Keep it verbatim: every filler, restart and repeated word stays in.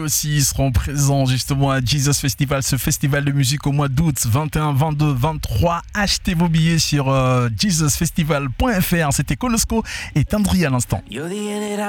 aussi seront présents justement à Jesus Festival, ce festival de musique au mois d'août, vingt et un, vingt-deux, vingt-trois. Achetez vos billets sur euh, jesus festival point f r. C'était Colosko et Tindri à l'instant.